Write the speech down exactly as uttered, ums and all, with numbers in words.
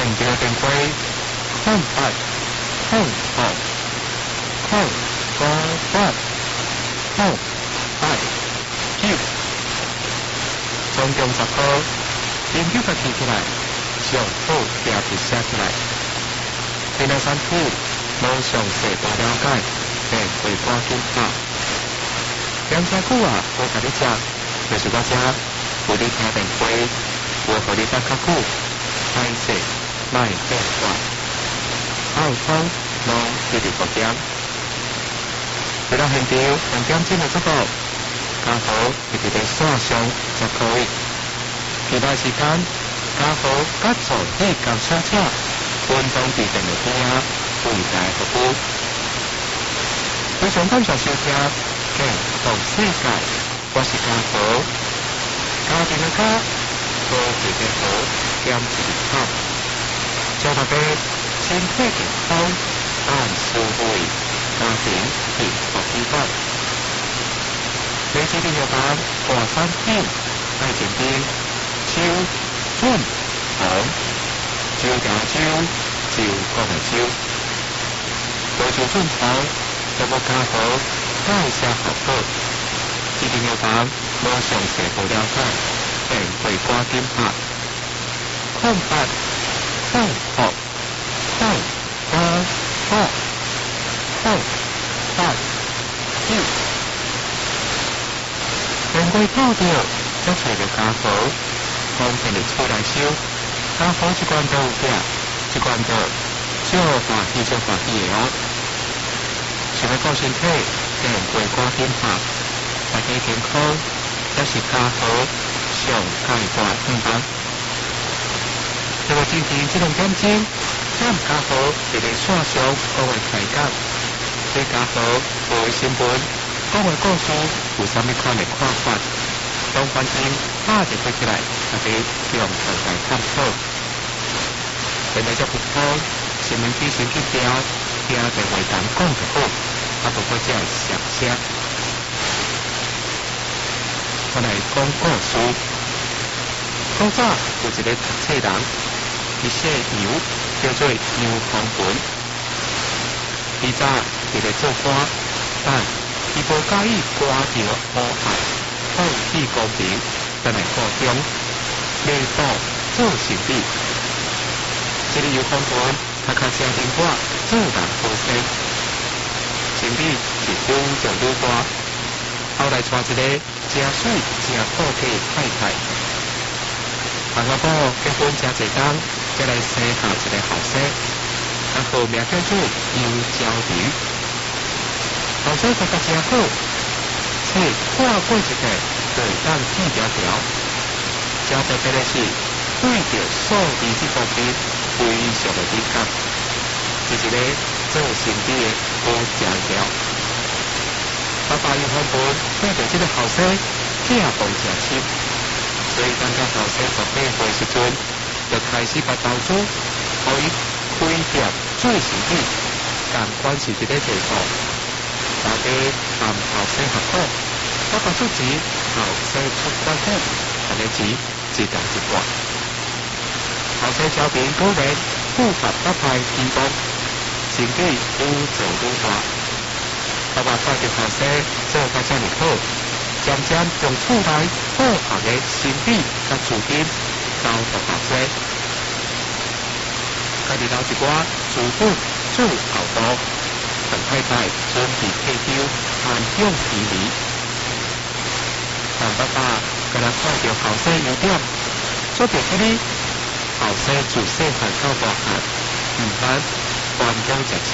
现这个电话空白空空空八八空白九，总共十号，研究个记起来，上好也是写起来。今日三区无详细多了解，便会赶紧拍。点车久啊，我甲你食，就是我遮有你听电话，我互你等较久，歹势莫变卦，后通拢一直不点。回到现场，两点钟的速度，家伙一直在线上才可以。其他时间，家伙甲助理甲车车运动伫电脑边啊，为大家服务。非常感谢收听《健康世界》，我是家伙，家庭的家，科技的科，兼一个好，祝大家身体健康，万事如意，家庭幸福美满。每次的药房挂产品，爱情兵，手准红，酒调酒，酒讲的酒，多酒准红，要无家伙介绍好好。这个药房无详细不了解，便会赶紧拍。空八空六空八八空八九。电话打着，则找着家伙，讲起日出来收。家伙一罐都有寄，一罐都少欢喜少欢喜的哦。想要顾身体，电话赶紧拍。大家健康，才是家伙上界大盼望。那么进行这两点钟，咱家伙伫咧线上讲的开讲，对家伙报的新闻。讲的故事有啥物款的看法？当环境拍一开起来，大家用大家探讨。现在这不好，新闻机先去调，听电话筒讲就好，啊，不过只会闪声。我来讲故事。古早有一个读册人，伊姓杨，叫做杨光文。伊早伫咧做官，但伊无介意刮着乌害，好意公平，等来高中，内部做生意。这个杨光文，他靠家庭话做人好势，生意是愈做愈大。后来娶一个真水真好嘅太太，阿阿婆结婚真侪工，才来生下一个后生，阿号名叫做杨娇女。后生觉得真好，册看过一个就当记条条。真特别的是，对着数字这方面非常的敏感，是一个做生意的好家条。爸爸杨光文对着这个后生正逢正亲，所以当个后生十八岁时阵，就开始把投资，可以开店做生意，但关是一个地方。大家含后生合伙，爸爸出钱，后生出关股，安尼钱一大一大。后生招兵果然不乏一派希望，生意愈做愈大。爸爸看着后生做甲遮尔好，渐渐从厝内好学的生理甲资金交给后生，家己留一寡资本做后路，等太太准备退休，安享余年。但爸爸甲他看着后生优点，做着迄哩后生自细汉到大汉，毋但传统食